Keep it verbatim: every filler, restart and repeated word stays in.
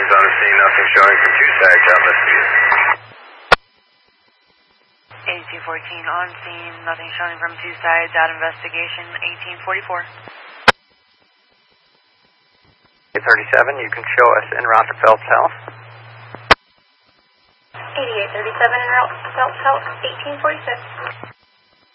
Nothing's on the scene, nothing showing from two sides. Out investigate. eighteen fourteen on scene, nothing showing from two sides. Out investigation, eighteen forty-four. eight thirty-seven, you can show us en route to Phelps Health. eighty-eight thirty-seven en route to Phelps Health, eighteen forty-six.